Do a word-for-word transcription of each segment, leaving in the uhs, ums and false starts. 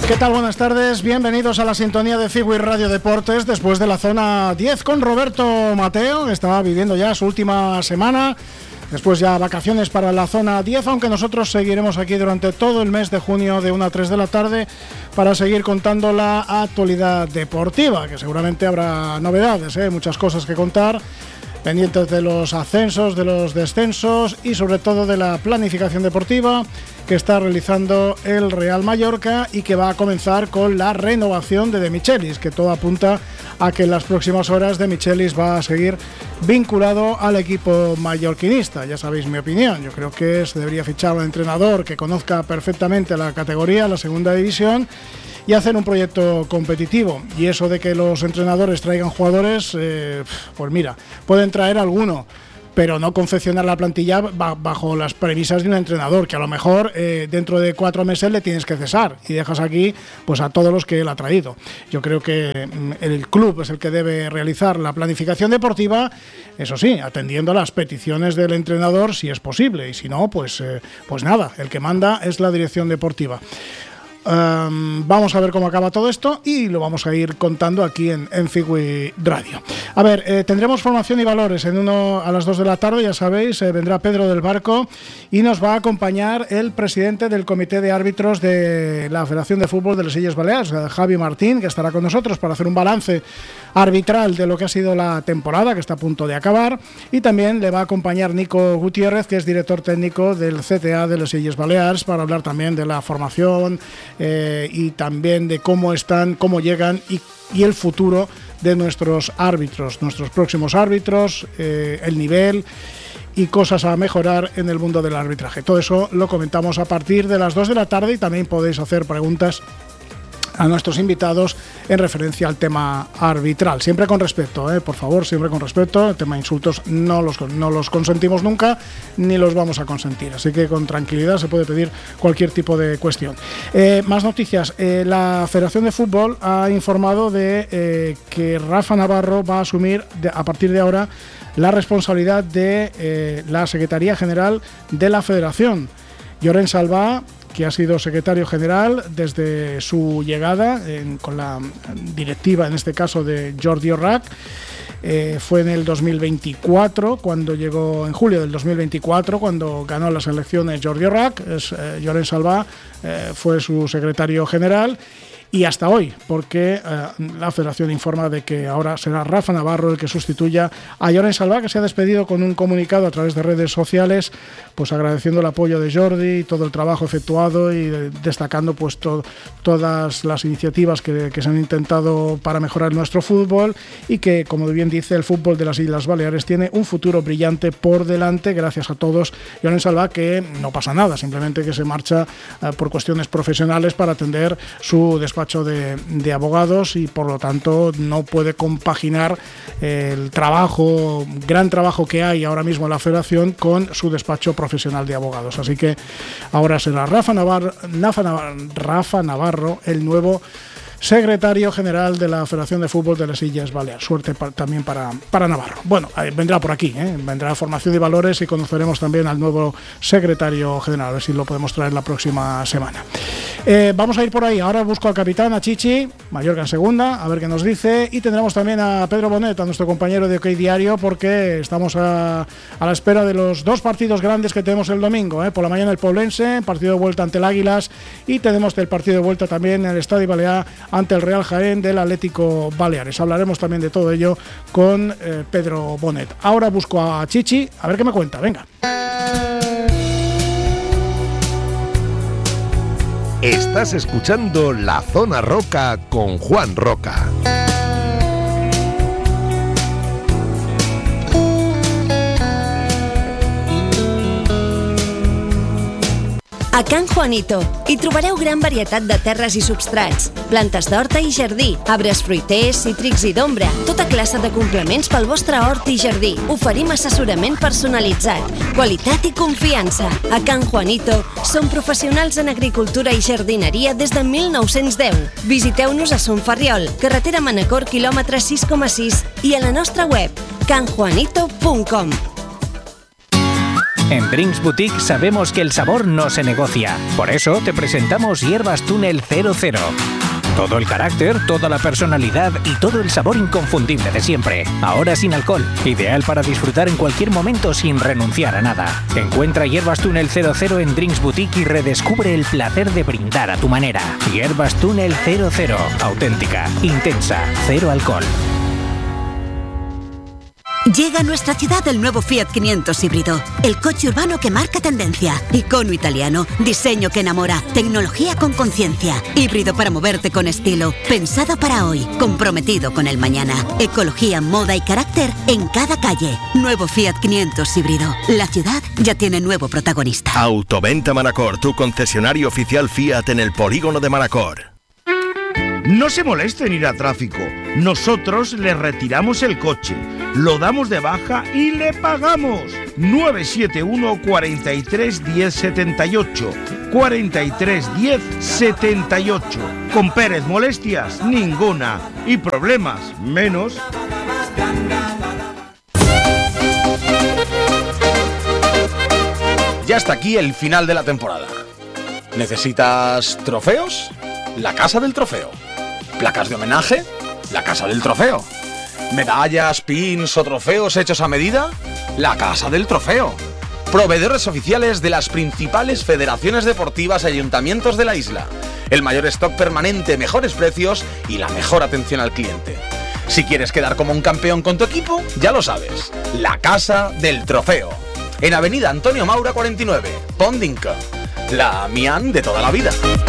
¿Qué tal? Buenas tardes, bienvenidos a la sintonía de Cigüir Radio Deportes después de la zona diez con Roberto Mateo, que estaba viviendo ya su última semana, después ya vacaciones para la zona diez, aunque nosotros seguiremos aquí durante todo el mes de junio de una a tres de la tarde para seguir contando la actualidad deportiva, que seguramente habrá novedades, ¿eh? Muchas cosas que contar, pendientes de los ascensos, de los descensos y sobre todo de la planificación deportiva que está realizando el Real Mallorca y que va a comenzar con la renovación de De Michelis, que todo apunta a que en las próximas horas De Michelis va a seguir vinculado al equipo mallorquinista. Ya sabéis mi opinión, yo creo que se debería fichar un entrenador que conozca perfectamente la categoría, la segunda división, y hacer un proyecto competitivo. Y eso de que los entrenadores traigan jugadores, eh, pues mira, pueden traer alguno, pero no confeccionar la plantilla bajo las premisas de un entrenador, que a lo mejor eh, dentro de cuatro meses le tienes que cesar y dejas aquí pues a todos los que él ha traído. Yo creo que el club es el que debe realizar la planificación deportiva, eso sí, atendiendo a las peticiones del entrenador si es posible, y si no, pues, eh, pues nada, el que manda es la dirección deportiva. Um, vamos a ver cómo acaba todo esto y lo vamos a ir contando aquí en, en Cigüir Radio. A ver, eh, tendremos formación y valores en uno a las dos de la tarde, ya sabéis, eh, vendrá Pedro del Barco y nos va a acompañar el presidente del Comité de Árbitros de la Federación de Fútbol de las Illes Baleares, Javi Martín, que estará con nosotros para hacer un balance arbitral de lo que ha sido la temporada, que está a punto de acabar, y también le va a acompañar Nico Gutiérrez, que es director técnico del C T A de las Illes Baleares, para hablar también de la formación eh, y también de cómo están, cómo llegan y, y el futuro de nuestros árbitros, nuestros próximos árbitros, eh, el nivel y cosas a mejorar en el mundo del arbitraje. Todo eso lo comentamos a partir de las dos de la tarde y también podéis hacer preguntas a nuestros invitados en referencia al tema arbitral, siempre con respeto, ¿eh? Por favor, siempre con respeto. El tema de insultos no los, no los consentimos nunca, ni los vamos a consentir, así que con tranquilidad se puede pedir cualquier tipo de cuestión. Eh, más noticias, eh, la Federación de Fútbol ha informado de eh, que Rafa Navarro va a asumir de, a partir de ahora la responsabilidad de eh, la Secretaría General de la Federación. Llorens Salvà, que ha sido secretario general desde su llegada en, con la directiva, en este caso de Jordi Orrac, eh, fue en el dos mil veinticuatro, cuando llegó en julio del dos mil veinticuatro, cuando ganó las elecciones Jordi Orrac, es, eh, Llorens Salvà eh, fue su secretario general. Y hasta hoy, porque eh, la Federación informa de que ahora será Rafa Navarro el que sustituya a Llorens Salvà, que se ha despedido con un comunicado a través de redes sociales, pues agradeciendo el apoyo de Jordi y todo el trabajo efectuado y de, destacando pues to, todas las iniciativas que, que se han intentado para mejorar nuestro fútbol y que, como bien dice, el fútbol de las Islas Baleares tiene un futuro brillante por delante, gracias a todos. Llorens Salvà, que no pasa nada, simplemente que se marcha eh, por cuestiones profesionales para atender su despacho De, de abogados y por lo tanto no puede compaginar el trabajo, gran trabajo que hay ahora mismo en la Federación con su despacho profesional de abogados. Así que ahora será Rafa Navarro, Rafa Navarro el nuevo secretario general de la Federación de Fútbol de las Illes Baleares. Suerte pa- también para, para Navarro. Bueno, eh, vendrá por aquí, ¿eh? vendrá formación y valores y conoceremos también al nuevo secretario general, a ver si lo podemos traer la próxima semana. Eh, vamos a ir por ahí. Ahora busco al capitán, a Chichi, Mallorca en segunda, a ver qué nos dice, y tendremos también a Pedro Bonet, a nuestro compañero de OK Diario, porque estamos a, a la espera de los dos partidos grandes que tenemos el domingo, ¿eh? Por la mañana el Poblense, partido de vuelta ante el Águilas, y tenemos el partido de vuelta también en el Estadio Balear ante el Real Jaén del Atlético Baleares. Hablaremos también de todo ello con eh, Pedro Bonet. Ahora busco a Chichi, a ver qué me cuenta, venga. Estás escuchando La Zona Roca con Juan Roca. A Can Juanito hi trobareu gran varietat de terres i substrats, plantes d'horta i jardí, arbres fruiters, cítrics i d'ombra, tota classe de complements pel vostre hort i jardí. Oferim assessorament personalitzat, qualitat i confiança. A Can Juanito som professionals en agricultura i jardineria des de mil nou-cents deu. Visiteu-nos a Son Ferriol, carretera Manacor, quilòmetre sis coma sis, i a la nostra web can juanito punt com. En Drinks Boutique sabemos que el sabor no se negocia. Por eso te presentamos Hierbas Túnel cero cero. Todo el carácter, toda la personalidad y todo el sabor inconfundible de siempre. Ahora sin alcohol. Ideal para disfrutar en cualquier momento sin renunciar a nada. Encuentra Hierbas Túnel cero cero en Drinks Boutique y redescubre el placer de brindar a tu manera. Hierbas Túnel cero cero. Auténtica, intensa, cero alcohol. Llega a nuestra ciudad el nuevo Fiat quinientos híbrido, el coche urbano que marca tendencia, icono italiano, diseño que enamora, tecnología con conciencia, híbrido para moverte con estilo, pensado para hoy, comprometido con el mañana, ecología, moda y carácter en cada calle. Nuevo Fiat quinientos híbrido. La ciudad ya tiene nuevo protagonista. Autoventa Manacor, tu concesionario oficial Fiat en el polígono de Manacor. No se moleste en ir a tráfico. Nosotros le retiramos el coche, lo damos de baja y le pagamos. nueve siete uno, cuatro tres, diez, setenta y ocho. cuatro tres, diez, setenta y ocho. Con Pérez, molestias ninguna. Y problemas menos. Ya está aquí el final de la temporada. ¿Necesitas trofeos? La Casa del Trofeo. ¿Placas de homenaje? La Casa del Trofeo. ¿Medallas, pins o trofeos hechos a medida? La Casa del Trofeo. Proveedores oficiales de las principales federaciones deportivas y ayuntamientos de la isla. El mayor stock permanente, mejores precios y la mejor atención al cliente. Si quieres quedar como un campeón con tu equipo, ya lo sabes. La Casa del Trofeo. En Avenida Antonio Maura cuarenta y nueve, Pondinca. La Mian de toda la vida.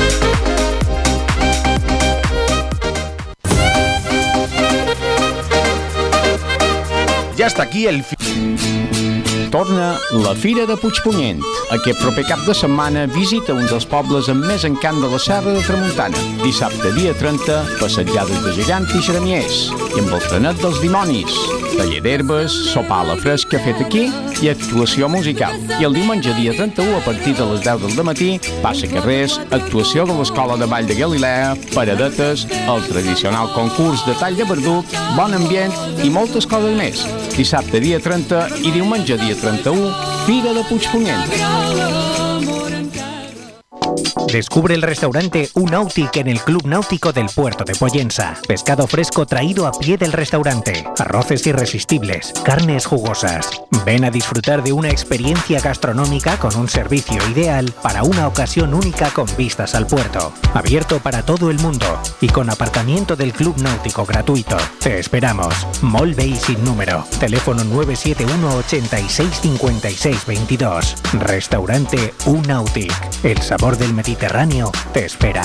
Ja està aquí el... Torna la Fira de Puigpunyent. Aquest proper cap de setmana visita un dels pobles amb més encant de la Serra de Tramuntana. Dissabte, dia trenta, passejades de gegant i xeramiers, i amb el trenet dels dimonis. Taller d'herbes, sopar a la fresca fet aquí i actuació musical. I el diumenge, dia trenta-u, a partir de les deu del matí, passa carrers, actuació de l'Escola de Ball de Galilea, paradetes, el tradicional concurs de tall de verdut, bon ambient i moltes coses més. Dissabte, dia trenta i diumenge, dia trenta-u, Fira de Puigpunyent. Descubre el restaurante U-Nautic en el Club Náutico del Puerto de Pollensa. Pescado fresco traído a pie del restaurante. Arroces irresistibles. Carnes jugosas. Ven a disfrutar de una experiencia gastronómica con un servicio ideal para una ocasión única con vistas al puerto. Abierto para todo el mundo y con aparcamiento del Club Náutico gratuito. Te esperamos. Mall Bay sin número. Teléfono nueve siete uno, ochenta y seis, cincuenta y seis, veintidós. Restaurante U-Nautic. El sabor del Mediterráneo te espera.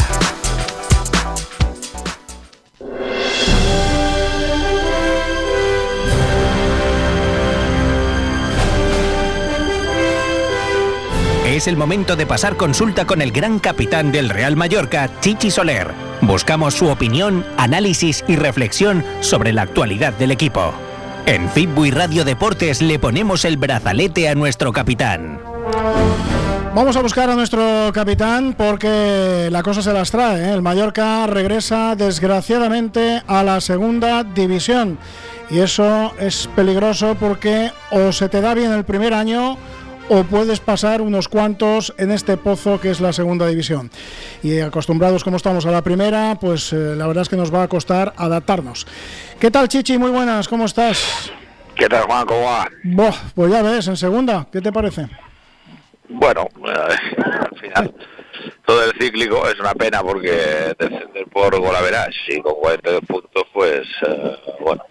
Es el momento de pasar consulta con el gran capitán del Real Mallorca, Chichi Soler. Buscamos su opinión, análisis y reflexión sobre la actualidad del equipo. En Fitbuy Radio Deportes le ponemos el brazalete a nuestro capitán. Vamos a buscar a nuestro capitán porque la cosa se las trae, ¿eh? El Mallorca regresa desgraciadamente a la segunda división y eso es peligroso porque o se te da bien el primer año o puedes pasar unos cuantos en este pozo que es la segunda división. Y acostumbrados como estamos a la primera, pues eh, la verdad es que nos va a costar adaptarnos. ¿Qué tal, Chichi? Muy buenas, ¿cómo estás? ¿Qué tal, Juan? ¿Cómo va? Boh, pues ya ves, en segunda, ¿qué te parece? Bueno, eh, al final todo el cíclico es una pena porque descender por Golaveras y con cuarenta y dos puntos, pues eh, bueno,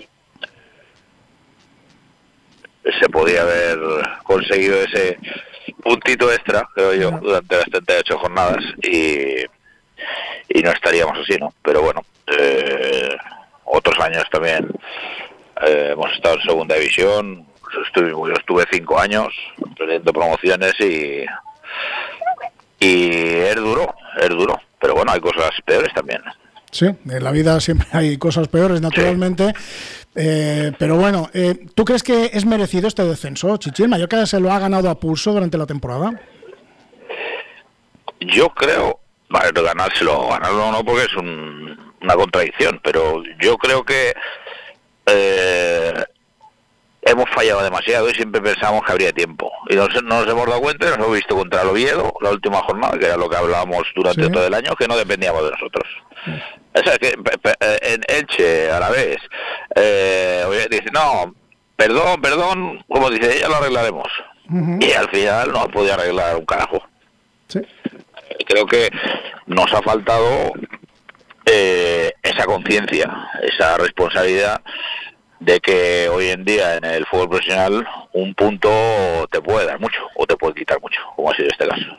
se podía haber conseguido ese puntito extra, creo yo, durante las treinta y ocho jornadas y, y no estaríamos así, ¿no? Pero bueno, eh, otros años también eh, hemos estado en segunda división. Estuve, yo estuve cinco años teniendo promociones y y es duro, es duro, pero bueno, hay cosas peores también. Sí, en la vida siempre hay cosas peores, naturalmente, sí. eh, pero bueno, eh, ¿tú crees que es merecido este descenso, Chichi? ¿El Mallorca se lo ha ganado a pulso durante la temporada? Yo creo, vale, ganárselo, ganarlo no porque es un, una contradicción, pero yo creo que eh, hemos fallado demasiado y siempre pensamos que habría tiempo. Y nos, nos hemos dado cuenta y nos hemos visto contra el Oviedo, la última jornada, que era lo que hablábamos durante sí. todo el año, que no dependíamos de nosotros. Sí. O sea, que en Elche, a la vez, eh, dice, no, perdón, perdón, como dice, ya lo arreglaremos. Uh-huh. Y al final no ha podido arreglar un carajo. Sí. Creo que nos ha faltado eh, esa conciencia, esa responsabilidad de que hoy en día en el fútbol profesional un punto te puede dar mucho o te puede quitar mucho, como ha sido este caso.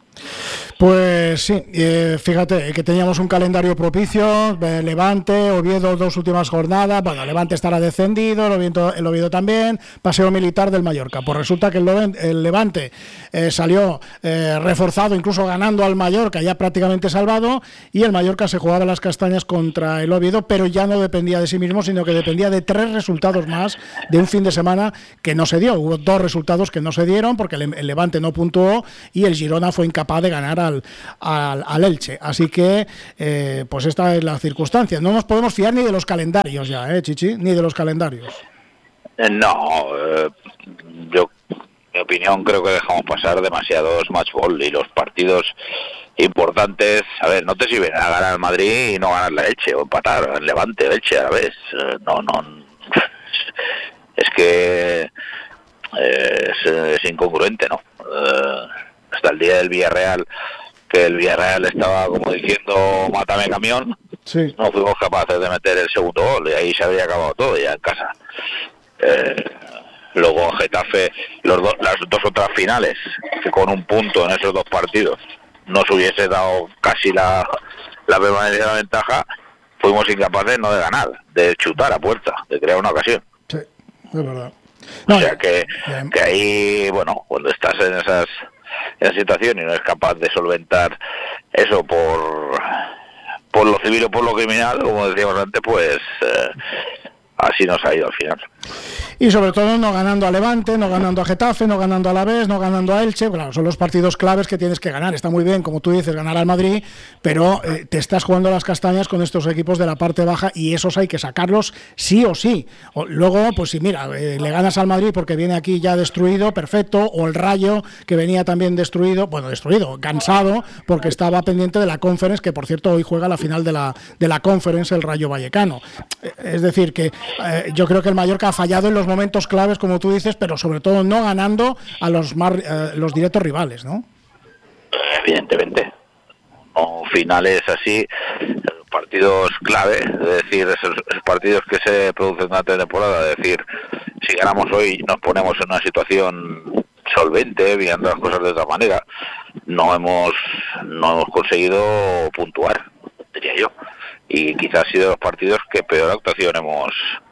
Pues sí, eh, fíjate que teníamos un calendario propicio, eh, Levante, Oviedo, dos últimas jornadas, bueno, Levante estará descendido, el Oviedo, el Oviedo también, paseo militar del Mallorca. Pues resulta que el, el Levante eh, salió eh, reforzado, incluso ganando al Mallorca, ya prácticamente salvado, y el Mallorca se jugaba las castañas contra el Oviedo, pero ya no dependía de sí mismo, sino que dependía de tres resultados más de un fin de semana que no se dio. Hubo dos resultados que no se dieron, porque el, el Levante no puntuó y el Girona fue incapaz de ganar a Al, al, al Elche, así que eh, pues esta es la circunstancia. No nos podemos fiar ni de los calendarios ya, ¿eh, Chichi? Ni de los calendarios. Eh, no, eh, yo, mi opinión, creo que dejamos pasar demasiados match ball y los partidos importantes, a ver, no te sirven a ganar al Madrid y no ganar la Elche, o empatar al Levante, Elche a la vez. Eh, no, no, es que eh, es, es incongruente, ¿no? Eh, hasta el día del Villarreal, que el Villarreal estaba como diciendo mátame camión, sí. no fuimos capaces de meter el segundo gol y ahí se habría acabado todo ya en casa. Eh, luego Getafe, los do, las dos otras finales, que con un punto en esos dos partidos nos hubiese dado casi la, la permanencia de la ventaja, fuimos incapaces no de ganar, de chutar a puerta, de crear una ocasión. Sí, es verdad. No, o sea que, que ahí, bueno, cuando estás en esas en la situación y no es capaz de solventar eso por por lo civil o por lo criminal, como decíamos antes, pues eh, así nos ha ido al final. Y sobre todo no ganando a Levante, no ganando a Getafe, no ganando a Alavés, no ganando a Elche. Claro, son los partidos claves que tienes que ganar. Está muy bien, como tú dices, ganar al Madrid, pero eh, te estás jugando las castañas con estos equipos de la parte baja y esos hay que sacarlos sí o sí. O, luego, pues si mira, eh, le ganas al Madrid porque viene aquí ya destruido, perfecto, o el Rayo, que venía también destruido, bueno, destruido, cansado, porque estaba pendiente de la Conference, que por cierto hoy juega la final de la, de la Conference, el Rayo Vallecano. Eh, es decir, que eh, yo creo que el Mallorca ha fallado en los momentos claves, como tú dices, pero sobre todo no ganando a los más, eh, los directos rivales, ¿no? Evidentemente. No, finales así, partidos clave, es decir, esos, esos partidos que se producen durante la temporada, es decir, si ganamos hoy nos ponemos en una situación solvente, viendo las cosas de otra manera. No hemos, no hemos conseguido puntuar, diría yo. Y quizás ha sido de los partidos que peor actuación hemos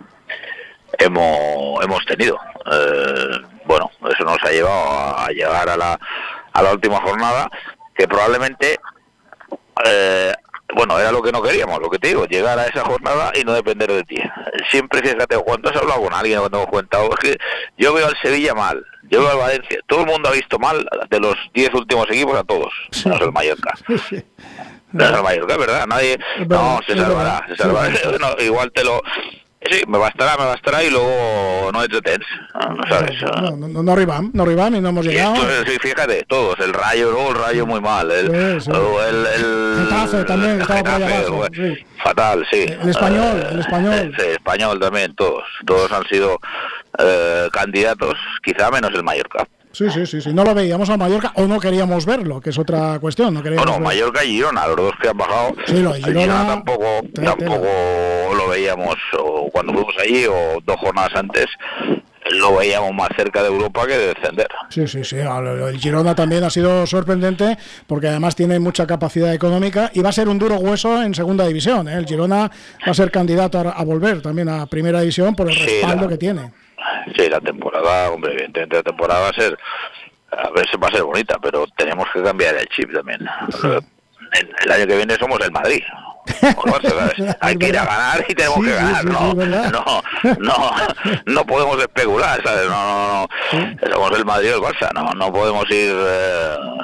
hemos hemos tenido. Eh, bueno, eso nos ha llevado a llegar a la a la última jornada, que probablemente eh, bueno, era lo que no queríamos, lo que te digo, llegar a esa jornada y no depender de ti. Siempre, fíjate, cuando has hablado con alguien, cuando hemos comentado, es que yo veo al Sevilla mal, yo veo al Valencia, todo el mundo ha visto mal de los diez últimos equipos a todos, menos el Mallorca. No es el Mallorca, ¿verdad? Nadie, no, se salvará, se salvará. No, igual te lo... Sí, me bastará, me bastará y luego no entretens, ¿no? ¿Sabes? No, no, no arribam, no arribam y no hemos llegado. Esto, sí, fíjate, todos, el Rayo, luego el Rayo muy mal, el... Sí, sí. el, el Getafe también, estaba por allá abajo, sí. Fatal, sí. El español, el español. Sí, el español también, todos, todos han sido eh, candidatos, quizá menos el Mallorca. Sí, sí, sí, sí, no lo veíamos al Mallorca o no queríamos verlo, que es otra cuestión. No, no, no Mallorca y Girona, los dos que han bajado. Sí, lo de Girona, Girona tampoco, te, tampoco te lo veíamos, o cuando fuimos allí, o dos jornadas antes, lo veíamos más cerca de Europa que de descender. Sí, sí, sí, el Girona también ha sido sorprendente, porque además tiene mucha capacidad económica y va a ser un duro hueso en segunda división, ¿eh? El Girona va a ser candidato a, a volver también a primera división por el sí, respaldo la... que tiene. Sí, la temporada, hombre, evidentemente la temporada va a ser, a ver si va a ser bonita, pero tenemos que cambiar el chip también. Sí. El, el año que viene somos el Madrid. ¿Sabes? Hay que ir a ganar y tenemos sí, que ganar, sí, ¿no? Sí, no, no, no podemos especular, ¿sabes? No, no, no. Sí. Somos el Madrid o el Barça, no, no podemos ir eh,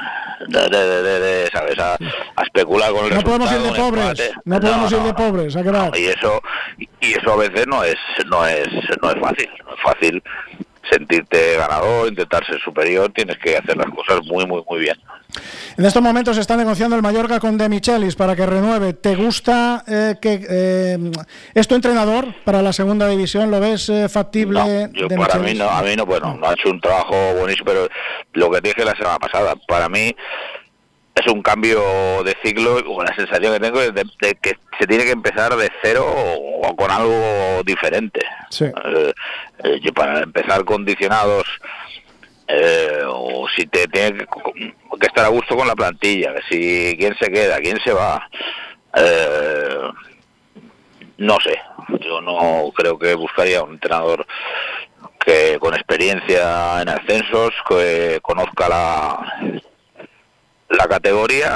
de, de, de, de ¿sabes? A, a especular con el no resultado. Podemos ir de pobres, empate. no podemos no, ir de no, pobres, a quedar. no, y eso y eso a veces no es no es no es fácil, no es fácil sentirte ganador, intentar ser superior, tienes que hacer las cosas muy muy muy bien. En estos momentos se está negociando el Mallorca con De Michelis para que renueve. ¿Te gusta eh, que eh, es tu entrenador para la segunda división? ¿Lo ves eh, factible? No, yo de para Michelis? mí no, a mí no, bueno, no ha hecho un trabajo buenísimo, pero lo que te dije la semana pasada, para mí es un cambio de ciclo, o la sensación que tengo es de, de que se tiene que empezar de cero o, o con algo diferente. Sí. Eh, eh, yo para empezar condicionados, eh, o si te tiene que, que estar a gusto con la plantilla, que si quién se queda, quién se va, eh, no sé, yo no creo que buscaría un entrenador que con experiencia en ascensos, que conozca la la categoría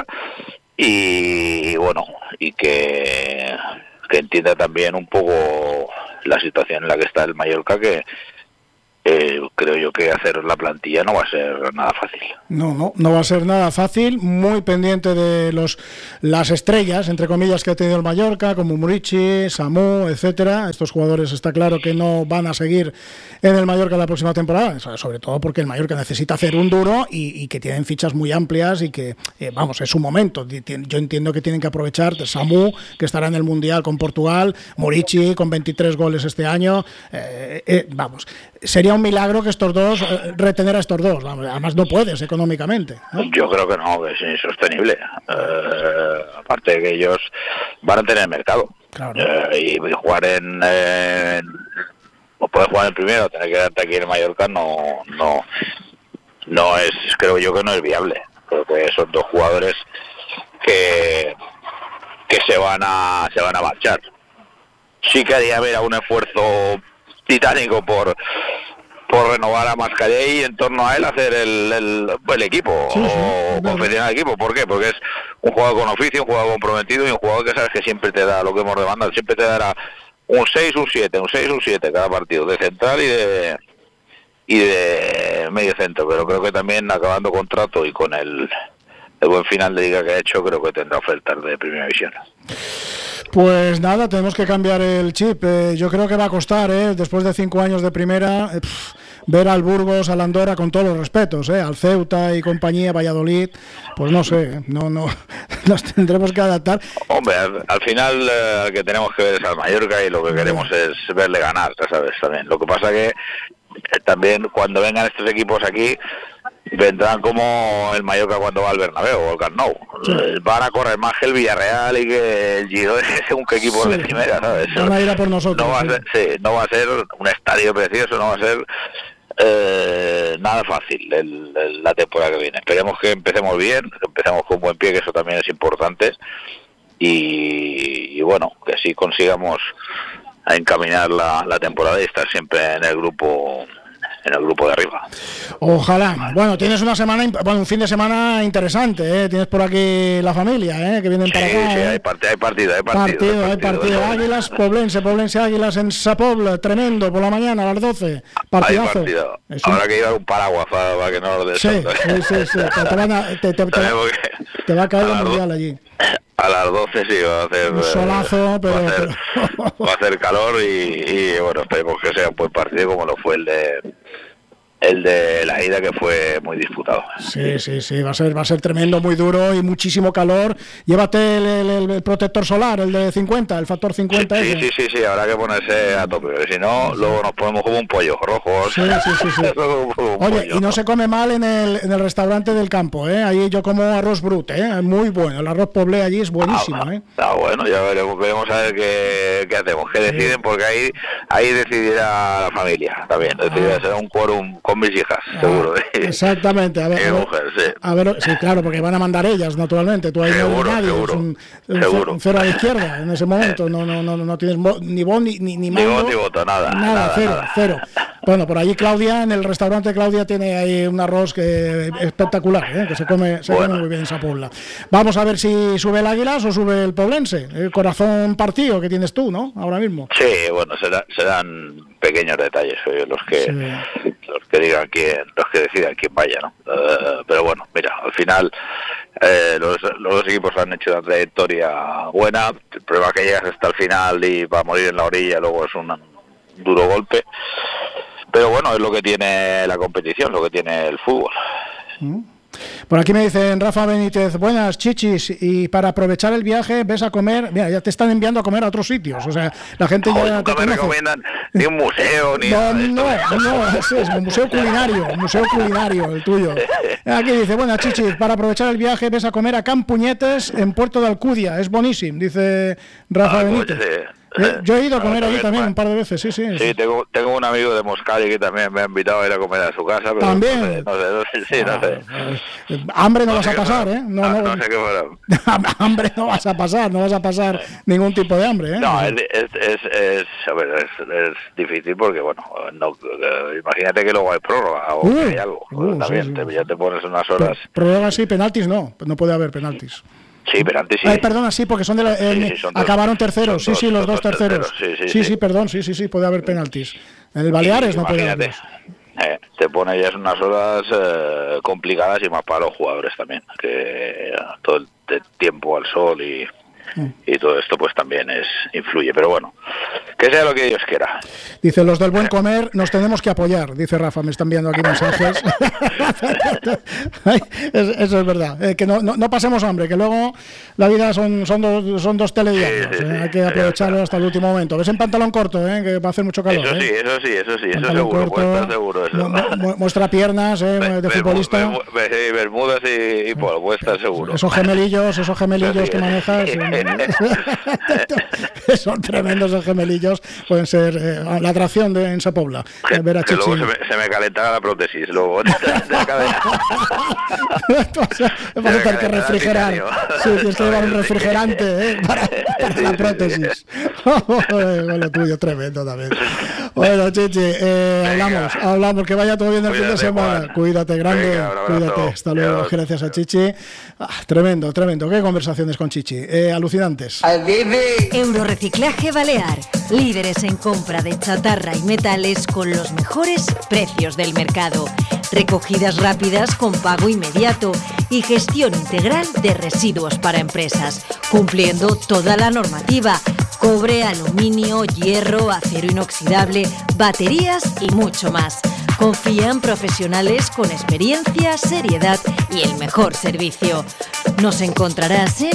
y bueno, y que que entienda también un poco la situación en la que está el Mallorca, que eh, creo yo que hacer la plantilla no va a ser nada fácil. No, no, no va a ser nada fácil, muy pendiente de los las estrellas, entre comillas, que ha tenido el Mallorca, como Murici, Samu, etcétera. Estos jugadores está claro que no van a seguir en el Mallorca la próxima temporada, sobre todo porque el Mallorca necesita hacer un duro y, y que tienen fichas muy amplias y que, eh, vamos, es su momento. Yo entiendo que tienen que aprovechar Samu, que estará en el Mundial con Portugal, Murici con veintitrés goles este año, eh, eh, vamos, sería un milagro que estos dos, eh, retener a estos dos, vamos, además no puedes económicamente, ¿no? Yo creo que no, que es insostenible. Eh, aparte de que ellos van a tener mercado. Claro. Eh, y jugar en, eh, o poder jugar en primero, tener que quedarte aquí en Mallorca no, no, no es, creo yo que no es viable. Creo que son dos jugadores que que se van a se van a marchar. Sí que haría haber un esfuerzo titánico por por renovar a Mascarell y en torno a él hacer el, el, el equipo, sí, sí, o confeccionar el equipo. ¿Por qué? Porque es un jugador con oficio, un jugador comprometido y un jugador que sabes que siempre te da lo que hemos demandado, siempre te dará un seis, un siete, un seis, un siete cada partido, de central y de y de medio centro, pero creo que también acabando contrato y con el, el buen final de liga que ha hecho, creo que tendrá ofertas de primera división. Pues nada, tenemos que cambiar el chip. Eh, yo creo que va a costar, eh, después de cinco años de primera, eh, pff, ver al Burgos, al Andorra, con todos los respetos, eh, al Ceuta y compañía, Valladolid, pues no sé, no, no, nos tendremos que adaptar. Hombre, al, al final eh, al que tenemos que ver es al Mallorca y lo que queremos es verle ganar, ¿sabes? También. Lo que pasa que eh, también cuando vengan estos equipos aquí, vendrán como el Mallorca cuando va al Bernabéu o al Camp Nou. Sí. Van a correr más que el Villarreal y que el Girona, según qué equipos sí. de primera, ¿sabes? Van a ir a por nosotros. No va, sí. a ser, sí, no va a ser un estadio precioso, no va a ser eh, nada fácil el, el, la temporada que viene. Esperemos que empecemos bien, que empecemos con buen pie, que eso también es importante. Y, y bueno, que así consigamos encaminar la, la temporada y estar siempre en el grupo en el grupo de arriba. Ojalá. Bueno, tienes una semana, bueno, un fin de semana interesante, ¿eh? Tienes por aquí la familia, ¿eh? Que vienen sí, para acá. Sí, ¿eh? hay, part- hay partido, hay partido. Partido, hay partido. partido. Águilas, Poblense, Poblense Águilas en Sapobla, tremendo, por la mañana a las doce. Partidazo. Hay partido. Habrá un... que llevar un paraguas para, para que no lo sí, sí, sí, sí. Te, te, van a, te, te, te, te va a caer el mundial allí. A las doce sí va a hacer un solazo, pero, va, a hacer, pero... va a hacer calor y, y bueno, esperemos que sea un buen partido como lo fue el de el de la ida, que fue muy disputado. Sí, sí, sí, va a ser va a ser tremendo, muy duro y muchísimo calor. Llévate el, el, el protector solar, el de cincuenta, el factor cincuenta. Sí, sí, sí, sí, sí, habrá que ponerse a tope, porque si no, sí. luego nos ponemos como un pollo rojo. Sí, sí, sí, sí. Oye, pollo, y no, ¿no? se come mal en el, en el restaurante del campo, ¿eh? Ahí yo como arroz brut, ¿eh? Muy bueno, el arroz poblé allí es buenísimo, ah, ¿eh? Ah, bueno, ya veremos, veremos a ver qué, qué hacemos, qué deciden, sí. porque ahí ahí decidirá la familia también, decidirá, ah. será un quórum con mis hijas, ah, seguro. Exactamente, a ver, mi a ver, mujer, sí. A ver, sí, claro, porque van a mandar ellas, naturalmente. Tú ahí seguro, no nadie, seguro, es un, un, seguro. un cero a la izquierda en ese momento. No, no, no, no tienes ni voz ni ni, ni mando, ni voz ni voto, nada, nada, nada cero, nada. cero. Bueno, por allí Claudia, en el restaurante Claudia tiene ahí un arroz que espectacular, ¿eh? Que se come, se bueno. come muy bien en esa Puebla. Vamos a ver si sube el Águilas o sube el Poblense. El corazón partido que tienes tú, ¿no? Ahora mismo. Sí, bueno, será, serán pequeños detalles eh, los que sí. los que digan quién, los que decidan quién vaya, ¿no? Uh, pero bueno, mira, al final eh, los, los dos equipos han hecho una trayectoria buena. El problema es que llegas hasta el final y va a morir en la orilla, luego es un duro golpe. Pero bueno, es lo que tiene la competición, lo que tiene el fútbol. Por aquí me dicen Rafa Benítez, buenas chichis, y para aprovechar el viaje ves a comer, mira, ya te están enviando a comer a otros sitios, o sea, la gente no, ya te no me recomiendan ni un museo, ni no, nada de no, esto. no, ese es un museo culinario, un museo culinario, el tuyo. Aquí dice, buenas chichis, para aprovechar el viaje ves a comer a Can Puñetes en Puerto de Alcudia, es buenísimo, dice Rafa ah, Benítez. Pues, eh. Yo he ido a comer allí también un par de veces, sí, sí. Sí, sí. Tengo, tengo un amigo de Moscari que también me ha invitado a ir a comer a su casa. Pero ¿También? No sé, no sé, no sé, sí, no sé. Ah, hambre no, no vas a pasar, fuera. ¿eh? No, Ah, no, no sé qué fuera. Hambre no vas a pasar, no vas a pasar ningún tipo de hambre, ¿eh? No, es, es, es, es, a ver, es, es difícil porque, bueno, no, uh, imagínate que luego hay prórroga o uh, hay algo. Uh, también sí, sí, te, ya te pones unas horas. Prórroga sí, penaltis no, no puede haber penaltis. Sí, pero antes sí. Ay, perdona, sí, porque son de la, eh, sí, sí, son acabaron dos, terceros. Sí, dos, sí, los dos, dos terceros. terceros. Sí, sí, sí, sí, sí, perdón, sí, sí, sí, puede haber penaltis. En el Baleares sí, no puede haber. Eh, te pone ya unas horas eh, complicadas y más para los jugadores también, que eh, todo el tiempo al sol y, mm. y todo esto pues también es influye, pero bueno, que sea lo que Dios quiera. Dice, los del buen comer nos tenemos que apoyar, dice Rafa, me están viendo aquí mensajes. Ay, eso es verdad, eh, que no, no, no pasemos hambre, que luego la vida son, son, dos, son dos telediarios, sí, sí, eh, hay que aprovecharlo hasta el último momento. Ves en pantalón corto, eh, que va a hacer mucho calor. Eso sí, eh. eso sí, eso sí, pantalón eso seguro, corto, estar seguro. Eso. Mu muestra piernas eh, de Bermu futbolista. Ber bermudas y, y polo, puede estar seguro. Esos gemelillos, esos gemelillos sí, que manejas, eh, son tremendos esos gemelillos, pueden ser eh, la atracción de en Sapobla. Eh, ver a que luego se me, se me calentaba la prótesis, luego de, de la cabeza. Va a tener que refrigerar. Sí, tienes que llevar un refrigerante eh, para, para sí, la prótesis. Con lo tuyo, tremendo también. Bueno, Chichi, eh, hablamos, hablamos, que vaya todo bien el fin de semana. Juan. Cuídate, grande, venga, cuídate. Hasta luego, Dios. Gracias a Chichi. Ah, tremendo, tremendo. Qué conversaciones con Chichi, eh, alucinantes. Eurorreciclaje Balear, líderes en compra de chatarra y metales con los mejores precios del mercado. Recogidas rápidas con pago inmediato y gestión integral de residuos para empresas, cumpliendo toda la normativa: cobre, aluminio, hierro, acero inoxidable, baterías y mucho más. Confían profesionales con experiencia, seriedad y el mejor servicio. Nos encontrarás en